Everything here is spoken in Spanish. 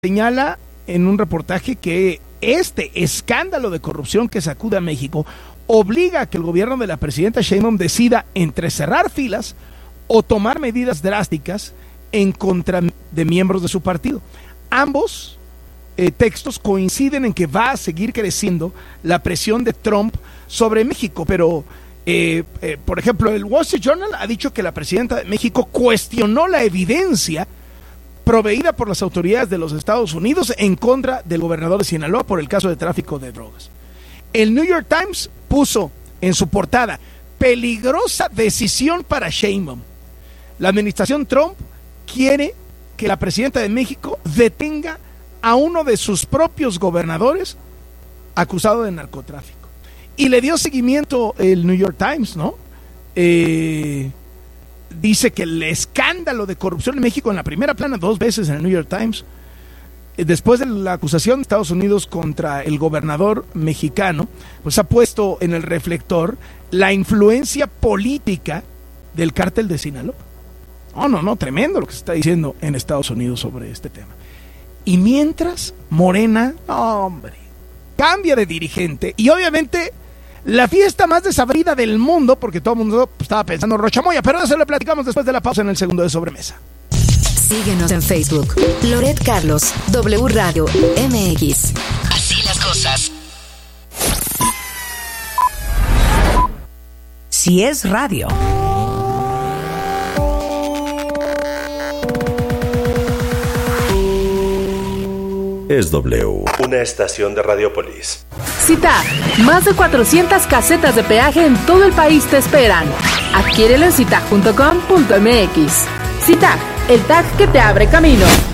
señala en un reportaje que este escándalo de corrupción que sacude a México obliga a que el gobierno de la presidenta Sheinbaum decida entre cerrar filas o tomar medidas drásticas en contra de miembros de su partido. Ambos textos coinciden en que va a seguir creciendo la presión de Trump sobre México, pero por ejemplo, el Wall Street Journal ha dicho que la presidenta de México cuestionó la evidencia proveída por las autoridades de los Estados Unidos en contra del gobernador de Sinaloa por el caso de tráfico de drogas. El New York Times puso en su portada: peligrosa decisión para Sheinbaum. La administración Trump quiere que la presidenta de México detenga a uno de sus propios gobernadores acusado de narcotráfico. Y le dio seguimiento el New York Times, ¿no? Dice que el escándalo de corrupción en México en la primera plana 2 veces en el New York Times, después de la acusación de Estados Unidos contra el gobernador mexicano, pues ha puesto en el reflector la influencia política del cártel de Sinaloa. No, tremendo lo que se está diciendo en Estados Unidos sobre este tema. Y mientras, Morena, cambia de dirigente y obviamente la fiesta más desabrida del mundo, porque todo el mundo estaba pensando en Rochamoya, pero eso lo platicamos después de la pausa en el segundo de Sobremesa. Síguenos en Facebook, Loret Carlos, W Radio MX. Así las cosas. Si es radio. Es W, una estación de Radiopolis. CITAG, más de 400 casetas de peaje en todo el país te esperan. Adquiérelo en citag.com.mx. CITAG, el tag que te abre camino.